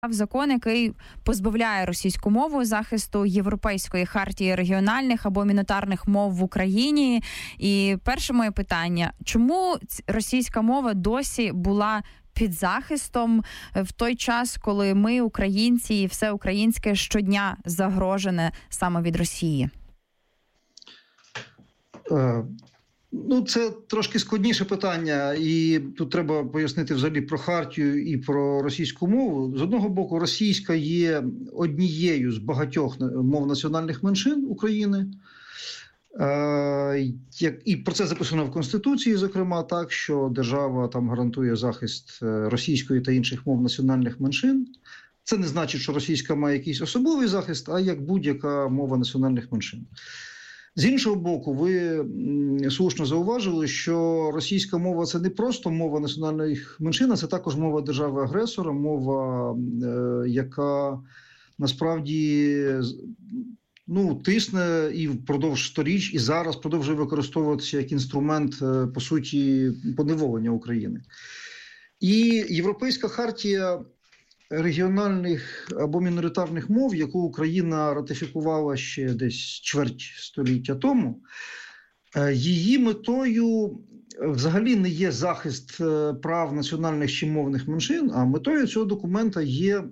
закон, який позбавляє російську мову захисту Європейської хартії регіональних або міноритарних мов в Україні. І перше моє питання: чому російська мова досі була під захистом в той час, коли ми, українці, і все українське щодня загрожене саме від Росії? Це трошки складніше питання, і тут треба пояснити взагалі про хартію і про російську мову. З одного боку, російська є однією з багатьох мов національних меншин України. І про це записано в Конституції, зокрема, так, що держава там гарантує захист російської та інших мов національних меншин. Це не значить, що російська має якийсь особливий захист, а як будь-яка мова національних меншин. З іншого боку, ви слушно зауважили, що російська мова – це не просто мова національних меншин, а це також мова держави-агресора, мова, яка насправді тисне і впродовж сторіч, і зараз продовжує використовуватися як інструмент, по суті, поневолення України. І Європейська хартія регіональних або міноритарних мов, яку Україна ратифікувала ще десь чверть століття тому, її метою взагалі не є захист прав національних чи мовних меншин, а метою цього документа є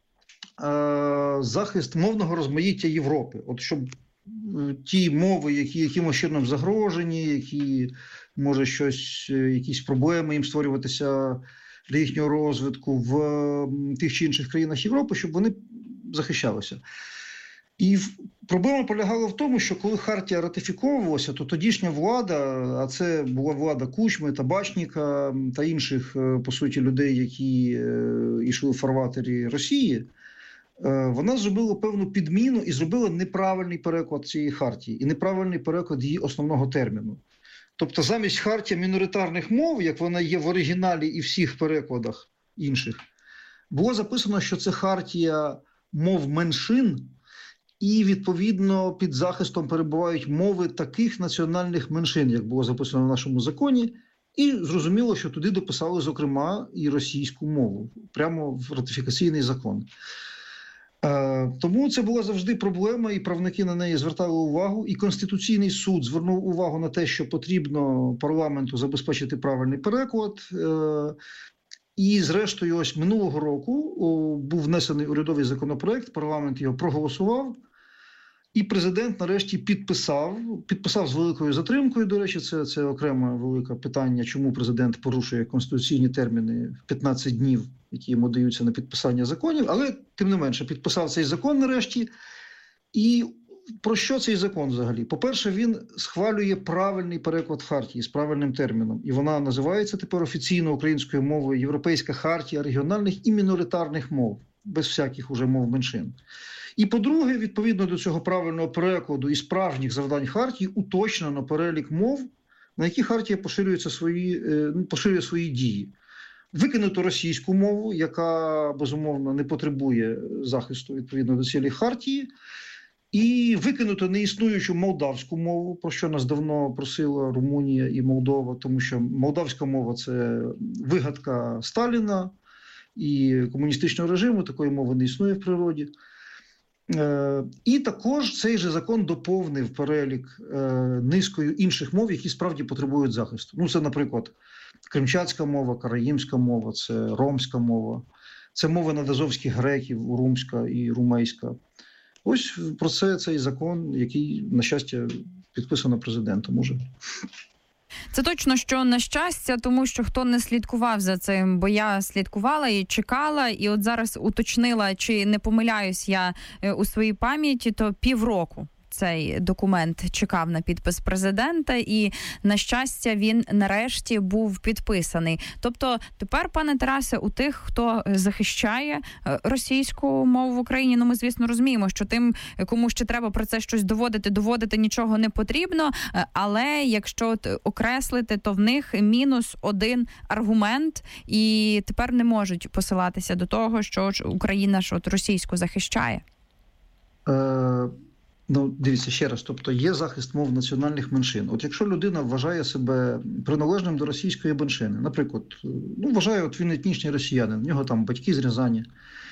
захист мовного розмаїття Європи. От щоб ті мови, які якимось чином загрожені, які, може, якісь проблеми їм створюватися для їхнього розвитку в тих чи інших країнах Європи, щоб вони захищалися. І проблема полягала в тому, що коли хартія ратифіковувалася, то тодішня влада, а це була влада Кучми, Табачніка та інших, по суті, людей, які йшли в фарватері Росії, вона зробила певну підміну і зробила неправильний переклад цієї хартії і неправильний переклад її основного терміну. Тобто замість хартія міноритарних мов, як вона є в оригіналі і всіх перекладах інших, було записано, що це хартія мов меншин, і, відповідно, під захистом перебувають мови таких національних меншин, як було записано в нашому законі, і зрозуміло, що туди дописали, зокрема, і російську мову, прямо в ратифікаційний закон. Тому це була завжди проблема, і правники на неї звертали увагу, і Конституційний суд звернув увагу на те, що потрібно парламенту забезпечити правильний переклад. І, зрештою, ось минулого року був внесений урядовий законопроект, парламент його проголосував, і президент нарешті підписав з великою затримкою, до речі, це окреме велике питання, чому президент порушує конституційні терміни в 15 днів, які йому даються на підписання законів, але, тим не менше, підписав цей закон нарешті. І про що цей закон взагалі? По-перше, він схвалює правильний переклад хартії з правильним терміном. І вона називається тепер офіційно українською мовою Європейська хартія регіональних і міноритарних мов, без всяких уже мов меншин. І по-друге, відповідно до цього правильного перекладу і справжніх завдань хартії уточнено перелік мов, на які хартія поширює свої дії. Викинуто російську мову, яка, безумовно, не потребує захисту відповідно до цілей хартії, і викинуто неіснуючу молдавську мову, про що нас давно просила Румунія і Молдова, тому що молдавська мова – це вигадка Сталіна і комуністичного режиму, такої мови не існує в природі. І також цей же закон доповнив перелік низкою інших мов, які справді потребують захисту. Це, наприклад, кримчацька мова, караїмська мова, це ромська мова, це мови надазовських греків, урумська і румейська. Ось про це цей закон, який, на щастя, підписано президентом уже. Це точно, що на щастя, тому що хто не слідкував за цим, бо я слідкувала і чекала, і от зараз уточнила, чи не помиляюсь я у своїй пам'яті, то півроку цей документ чекав на підпис президента, і, на щастя, він нарешті був підписаний. Тобто тепер, пане Тарасе, у тих, хто захищає російську мову в Україні, ми, звісно, розуміємо, що тим, кому ще треба про це щось доводити нічого не потрібно, але якщо окреслити, то в них мінус один аргумент, і тепер не можуть посилатися до того, що Україна російську захищає. Дивіться ще раз, тобто є захист мов національних меншин. От якщо людина вважає себе приналежним до російської меншини, наприклад, вважає, він етнічний росіянин, в нього там батьки з Рязані,